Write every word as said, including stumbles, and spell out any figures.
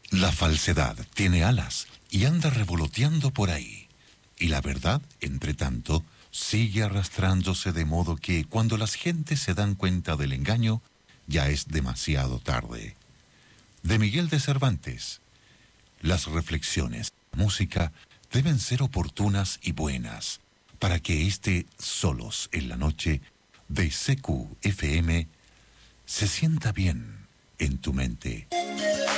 La falsedad tiene alas y anda revoloteando por ahí. Y la verdad, entre tanto, sigue arrastrándose de modo que cuando las gentes se dan cuenta del engaño, ya es demasiado tarde. De Miguel de Cervantes. Las reflexiones, música, deben ser oportunas y buenas, para que este Solos en la Noche de C Q F M se sienta bien en tu mente.